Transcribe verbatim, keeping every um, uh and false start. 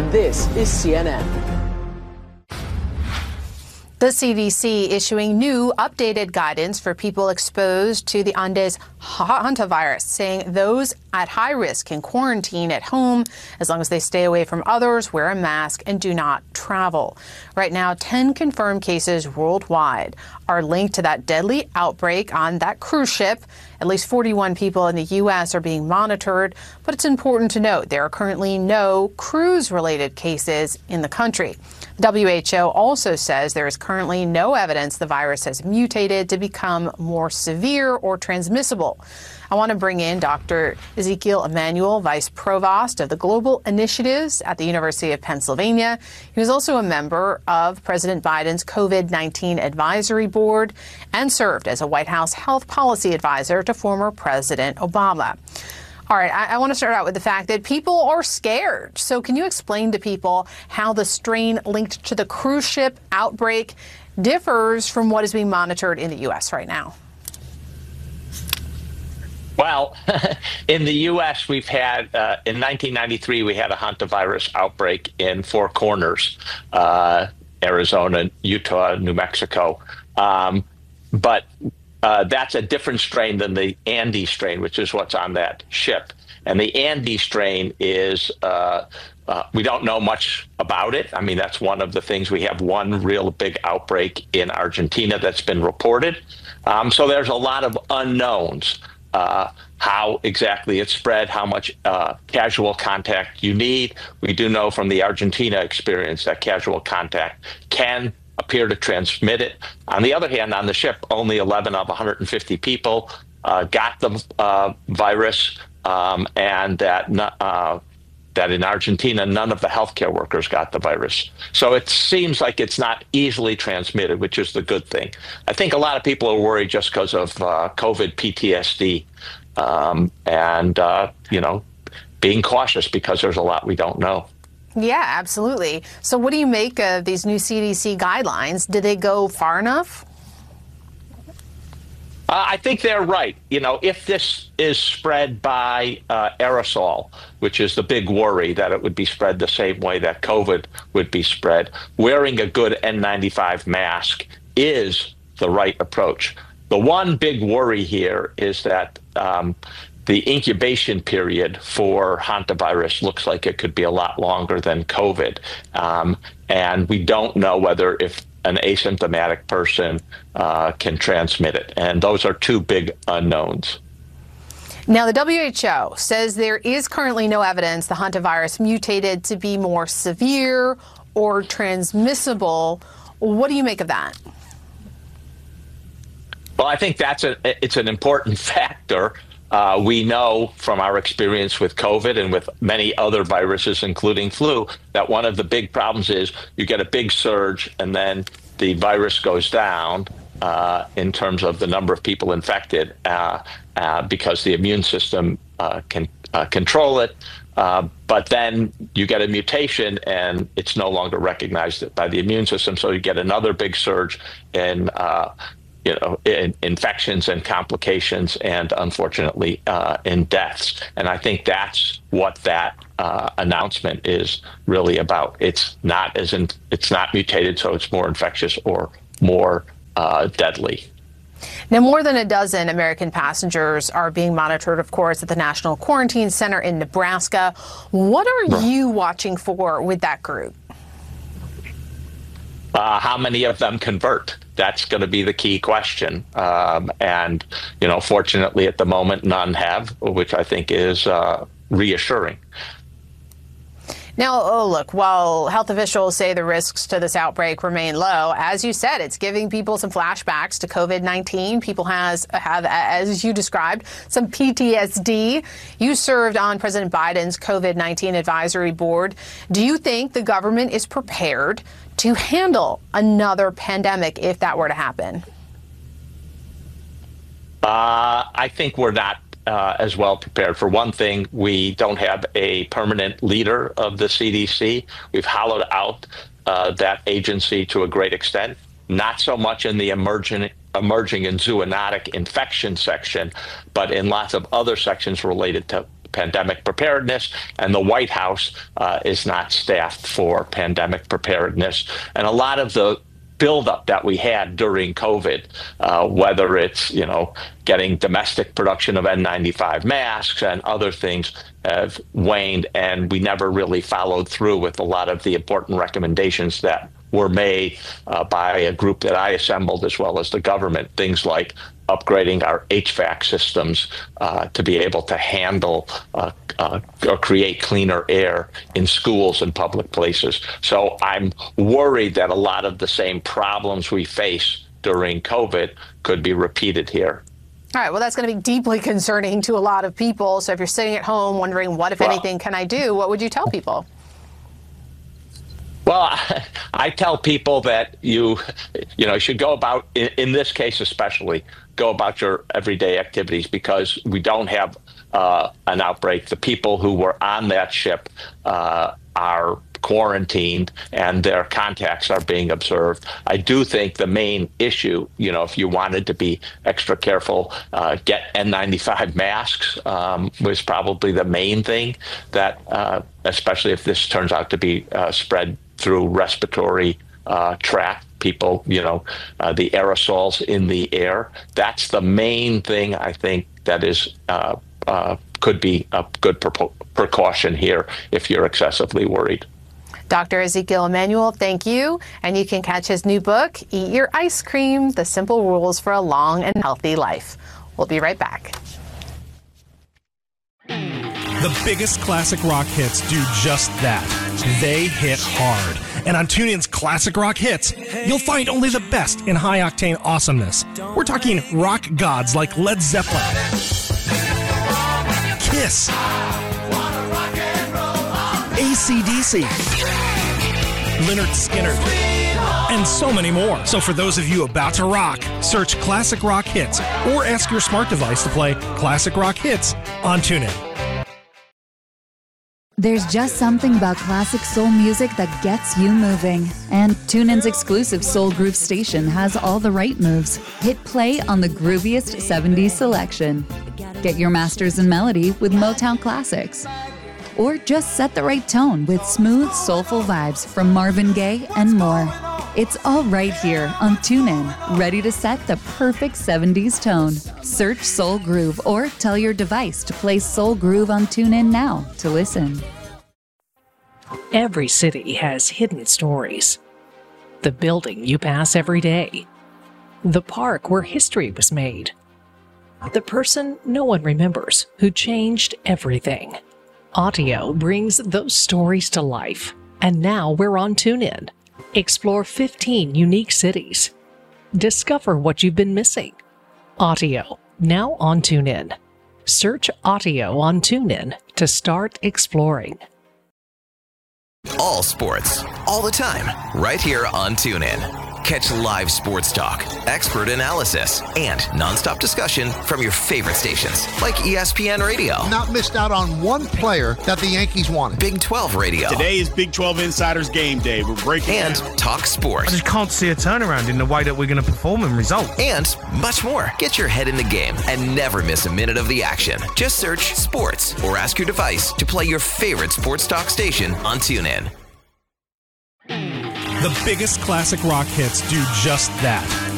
This is C N N. The C D C issuing new updated guidance for people exposed to the Andes hantavirus, saying those at high risk can quarantine at home as long as they stay away from others, wear a mask, and do not travel. Right now, ten confirmed cases worldwide are linked to that deadly outbreak on that cruise ship. At least forty-one people in the U S are being monitored, but it's important to note there are currently no cruise-related cases in the country. The W H O also says there is currently no evidence the virus has mutated to become more severe or transmissible. I want to bring in Doctor Ezekiel Emanuel, Vice Provost of the Global Initiatives at the University of Pennsylvania. He was also a member of President Biden's COVID nineteen Advisory Board and served as a White House health policy advisor to former President Obama. All right, I, I want to start out with the fact that people are scared. So can you explain to people how the strain linked to the cruise ship outbreak differs from what is being monitored in the U S right now? Well, in the U S, we've had, uh, in nineteen ninety-three, we had a hantavirus outbreak in Four Corners, uh, Arizona, Utah, New Mexico. Um, but uh, that's a different strain than the Andes strain, which is what's on that ship. And the Andes strain is, uh, uh, we don't know much about it. I mean, that's one of the things. We have one real big outbreak in Argentina that's been reported. Um, so there's a lot of unknowns. Uh, how exactly it's spread, how much uh, casual contact you need. We do know from the Argentina experience that casual contact can appear to transmit it. On the other hand, on the ship, only eleven of one hundred fifty people uh, got the uh, virus, um, and that uh, that in Argentina, none of the healthcare workers got the virus. So it seems like it's not easily transmitted, which is the good thing. I think a lot of people are worried just because of uh, COVID P T S D um, and, uh, you know, being cautious because there's a lot we don't know. Yeah, absolutely. So what do you make of these new C D C guidelines? Did they go far enough? Uh, I think they're right. You know, if this is spread by uh, aerosol, which is the big worry that it would be spread the same way that COVID would be spread, wearing a good N ninety-five mask is the right approach. The one big worry here is that um, the incubation period for hantavirus looks like it could be a lot longer than COVID. Um, and we don't know whether if an asymptomatic person uh, can transmit it. And those are two big unknowns. Now, the W H O says there is currently no evidence the hantavirus mutated to be more severe or transmissible. What do you make of that? Well, I think that's a, it's an important factor. Uh, we know from our experience with COVID and with many other viruses, including flu, that one of the big problems is you get a big surge and then the virus goes down uh, in terms of the number of people infected uh, uh, because the immune system uh, can uh, control it. Uh, but then you get a mutation and it's no longer recognized by the immune system. So you get another big surge in uh, you know, in infections and complications and unfortunately uh, in deaths. And I think that's what that uh, announcement is really about. It's not as in, it's not mutated, so it's more infectious or more uh, deadly. Now, more than a dozen American passengers are being monitored, of course, at the National Quarantine Center in Nebraska. What are you watching for with that group? Uh, how many of them convert? That's going to be the key question. Um, and, you know, fortunately at the moment, none have, which I think is uh, reassuring. Now, oh, look, while health officials say the risks to this outbreak remain low, as you said, it's giving people some flashbacks to COVID nineteen. People has have, as you described, some P T S D. You served on President Biden's COVID nineteen Advisory Board. Do you think the government is prepared to handle another pandemic if that were to happen? Uh, I think we're not uh, as well prepared. For one thing, we don't have a permanent leader of the C D C. We've hollowed out uh, that agency to a great extent, not so much in the emerging, emerging and zoonotic infection section, but in lots of other sections related to pandemic preparedness, and the White House uh, is not staffed for pandemic preparedness. And a lot of the buildup that we had during COVID, uh, whether it's, you know, getting domestic production of N ninety-five masks and other things, have waned, and we never really followed through with a lot of the important recommendations that were made uh, by a group that I assembled, as well as the government. Things like upgrading our H V A C systems uh, to be able to handle uh, uh, or create cleaner air in schools and public places. So I'm worried that a lot of the same problems we face during COVID could be repeated here. All right, well, that's going to be deeply concerning to a lot of people. So if you're sitting at home wondering, what, if well, anything, can I do? What would you tell people? Well, I, I tell people that you, you know, should go about, in, in this case especially, go about your everyday activities, because we don't have uh, an outbreak. The people who were on that ship uh, are quarantined and their contacts are being observed. I do think the main issue, you know, if you wanted to be extra careful, uh, get N ninety-five masks um, was probably the main thing that, uh, especially if this turns out to be uh, spread through respiratory uh, tract, people, you know, uh, the aerosols in the air. That's the main thing I think that is uh, uh, could be a good pre- precaution here if you're excessively worried. Doctor Ezekiel Emanuel, thank you. And you can catch his new book, Eat Your Ice Cream, The Simple Rules for a Long and Healthy Life. We'll be right back. The biggest classic rock hits do just that. They hit hard. And on TuneIn's Classic Rock Hits, you'll find only the best in high-octane awesomeness. We're talking rock gods like Led Zeppelin, Kiss, A C D C, Lynyrd Skynyrd, and so many more. So for those of you about to rock, search Classic Rock Hits or ask your smart device to play Classic Rock Hits on TuneIn. There's just something about classic soul music that gets you moving. And TuneIn's exclusive Soul Groove station has all the right moves. Hit play on the grooviest seventies selection. Get your masters in melody with Motown classics. Or just set the right tone with smooth, soulful vibes from Marvin Gaye and more. It's all right here on TuneIn, ready to set the perfect seventies tone. Search Soul Groove or tell your device to play Soul Groove on TuneIn now to listen. Every city has hidden stories. The building you pass every day. The park where history was made. The person no one remembers who changed everything. Audio brings those stories to life. And now we're on TuneIn. Explore fifteen unique cities. Discover what you've been missing. Audio, now on TuneIn. Search Audio on TuneIn to start exploring. All sports, all the time, right here on TuneIn. Catch live sports talk, expert analysis, and nonstop discussion from your favorite stations, like E S P N Radio. Not missed out on one player that the Yankees wanted. Big twelve Radio. Today is Big twelve Insiders Game Day. We're breaking And down. Talk Sports. I just can't see a turnaround in the way that we're going to perform in results. And much more. Get your head in the game and never miss a minute of the action. Just search sports or ask your device to play your favorite sports talk station on TuneIn. The biggest classic rock hits do just that.